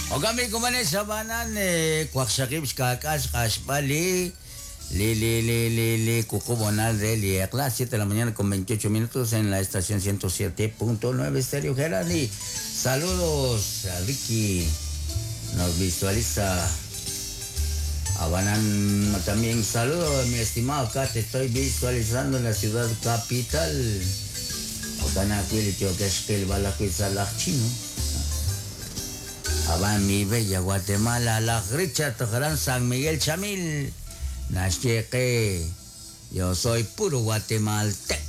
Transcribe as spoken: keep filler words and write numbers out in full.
O kami kumanin sa banan eh, kwaksakim kakas kasbali. Li, li, li, li, li, Cucubonal de Liecla, siete de la mañana con veintiocho minutos en la estación ciento siete punto nueve Estéreo Gerani. Saludos a Vicky, nos visualiza. A Banan también saludos, mi estimado acá te estoy visualizando en la ciudad capital. Otanakil, yo que es que el balacuizalach chino. Aban mi bella Guatemala, la Richard Tojarán San Miguel Chamil. Nacheque, yo soy puro guatemalteco.